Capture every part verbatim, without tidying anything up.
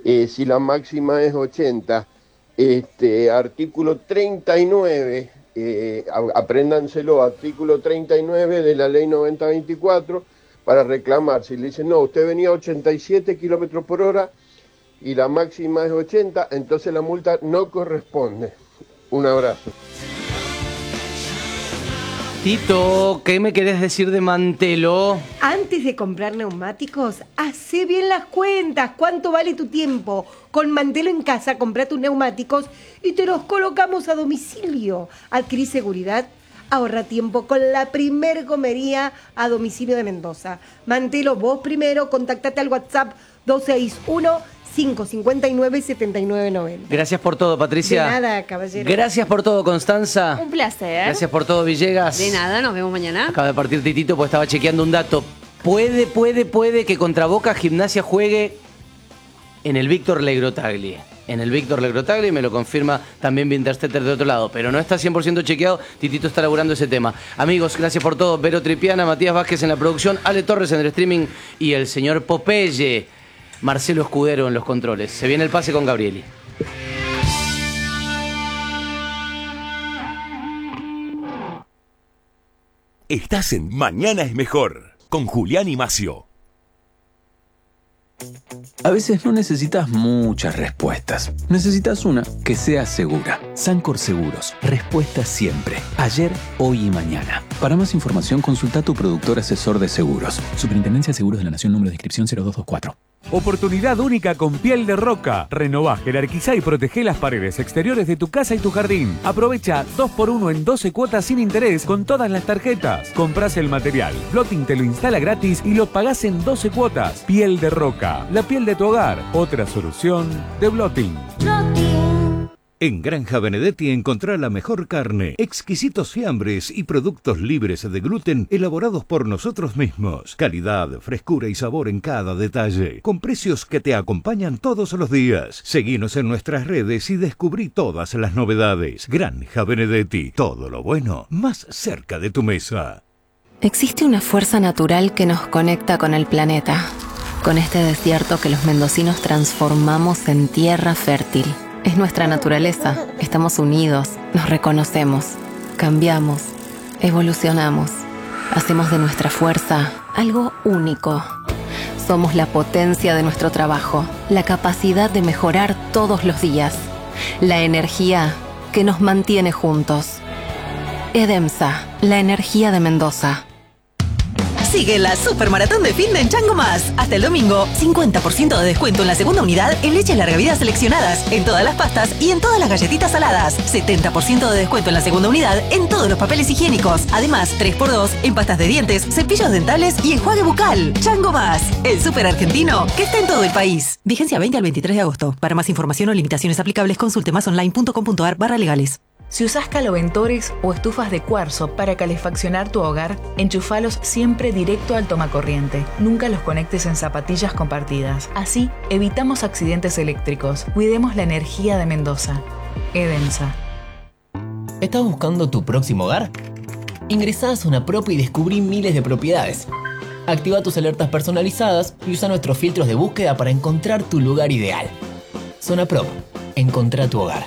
eh, si la máxima es ochenta. Este, artículo treinta y nueve, eh, a- apréndanselo, artículo treinta y nueve de la ley noventa veinticuatro, para reclamar. Si le dicen, no, usted venía a ochenta y siete kilómetros por hora y la máxima es ochenta, entonces la multa no corresponde. Un abrazo. Tito, ¿qué me querés decir de Mantelo? Antes de comprar neumáticos, hacé bien las cuentas. ¿Cuánto vale tu tiempo? Con Mantelo en casa, comprá tus neumáticos y te los colocamos a domicilio. Adquirí seguridad, ahorra tiempo con la primer gomería a domicilio de Mendoza. Mantelo, vos primero, contactate al WhatsApp dos seis uno, cinco cinco nueve, siete nueve nueve cero. Gracias por todo, Patricia. De nada, caballero. Gracias por todo, Constanza. Un placer. Gracias por todo, Villegas. De nada, nos vemos mañana. Acaba de partir Titito porque estaba chequeando un dato. Puede, puede, puede que contra Boca Gimnasia juegue en el Víctor Legrotaglie. En el Víctor Legrotaglie, me lo confirma también Winterstetter de otro lado. Pero no está cien por ciento chequeado, Titito está laburando ese tema. Amigos, gracias por todo. Vero Tripiana, Matías Vázquez en la producción, Ale Torres en el streaming y el señor Popeye, Marcelo Escudero en los controles. Se viene el pase con Gabrieli. Estás en Mañana es Mejor, con Julián y Macio. A veces no necesitas muchas respuestas. Necesitas una que sea segura. Sancor Seguros. Respuesta siempre. Ayer, hoy y mañana. Para más información, consulta a tu productor asesor de seguros. Superintendencia de Seguros de la Nación, número de inscripción cero dos dos cuatro. Oportunidad única con Piel de Roca. Renová, jerarquizá y protegé las paredes exteriores de tu casa y tu jardín. Aprovecha dos por uno en doce cuotas sin interés con todas las tarjetas. Comprás el material, Blotting te lo instala gratis y lo pagás en doce cuotas. Piel de Roca, la piel de tu hogar. Otra solución de Blotting. En Granja Benedetti encontrá la mejor carne, exquisitos fiambres y productos libres de gluten elaborados por nosotros mismos. Calidad, frescura y sabor en cada detalle, con precios que te acompañan todos los días. Seguinos en nuestras redes y descubrí todas las novedades. Granja Benedetti, todo lo bueno más cerca de tu mesa. Existe una fuerza natural que nos conecta con el planeta, con este desierto que los mendocinos transformamos en tierra fértil. Es nuestra naturaleza. Estamos unidos, nos reconocemos, cambiamos, evolucionamos. Hacemos de nuestra fuerza algo único. Somos la potencia de nuestro trabajo, la capacidad de mejorar todos los días, la energía que nos mantiene juntos. EDEMSA, la energía de Mendoza. Sigue la Supermaratón de Finde en Chango Más. Hasta el domingo, cincuenta por ciento de descuento en la segunda unidad en leche larga vida seleccionadas, en todas las pastas y en todas las galletitas saladas. setenta por ciento de descuento en la segunda unidad en todos los papeles higiénicos. Además, tres por dos en pastas de dientes, cepillos dentales y enjuague bucal. Chango Más, el súper argentino que está en todo el país. Vigencia veinte al veintitrés de agosto. Para más información o limitaciones aplicables, consulte másonline punto com punto ar barra legales. Si usás caloventores o estufas de cuarzo para calefaccionar tu hogar, enchufalos siempre directo al tomacorriente. Nunca los conectes en zapatillas compartidas. Así, evitamos accidentes eléctricos. Cuidemos la energía de Mendoza. EDEMSA. ¿Estás buscando tu próximo hogar? Ingresá a Zona Prop y descubrí miles de propiedades. Activa tus alertas personalizadas y usa nuestros filtros de búsqueda para encontrar tu lugar ideal. Zona Prop. Encontrá tu hogar.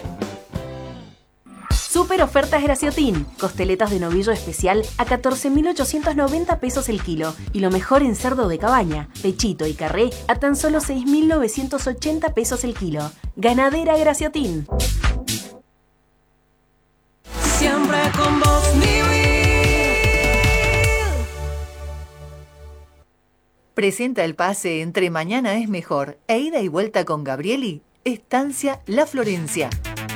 Super ofertas Graciotin. Costeletas de novillo especial a catorce mil ochocientos noventa pesos el kilo. Y lo mejor en cerdo de cabaña, pechito y carré a tan solo seis mil novecientos ochenta pesos el kilo. Ganadera Graciotin. Siempre con vos, mi vida. Presenta el pase entre Mañana es Mejor e Ida y Vuelta con Gabrieli, Estancia La Florencia.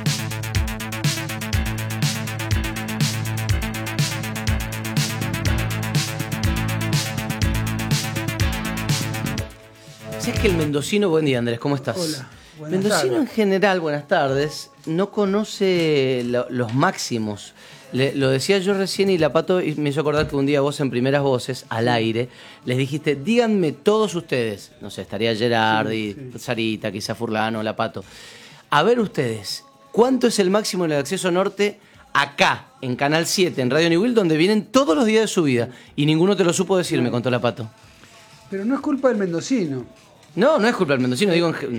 ¿Sabes que el mendocino, buen día Andrés, ¿cómo estás? Hola, buenas Mendocino tardes. en general, buenas tardes, no conoce lo- los máximos. Le- lo decía yo recién y la Pato me hizo acordar que un día vos en Primeras Voces, al aire, les dijiste, díganme todos ustedes, no sé, estaría Gerardi, Sí, sí. Sarita, quizá Furlano, la Pato. A ver ustedes, ¿cuánto es el máximo en el acceso norte acá, en Canal siete, en Radio Newell, donde vienen todos los días de su vida? Y ninguno te lo supo decir, me contó la Pato. Pero no es culpa del mendocino. No, no es culpa del mendocino, digo en,